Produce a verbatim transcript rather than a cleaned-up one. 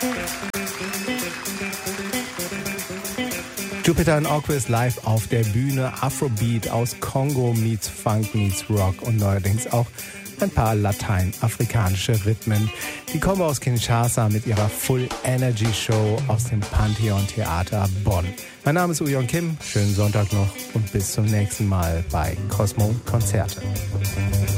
Jupiter and Orquist live auf der Bühne. Afrobeat aus Kongo meets Funk meets Rock und neuerdings auch ein paar lateinafrikanische Rhythmen. Die kommen aus Kinshasa mit ihrer Full Energy Show aus dem Pantheon Theater Bonn. Mein Name ist Ujon Kim. Schönen Sonntag noch und bis zum nächsten Mal bei Cosmo Konzerte.